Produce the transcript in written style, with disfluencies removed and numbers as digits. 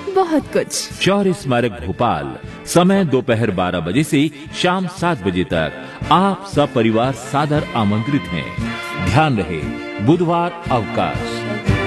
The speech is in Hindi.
बहुत कुछ। शौर्य स्मारक भोपाल, समय दोपहर 12 बजे से शाम 7 बजे तक। आप सब परिवार सादर आमंत्रित हैं। ध्यान रहे, बुधवार अवकाश।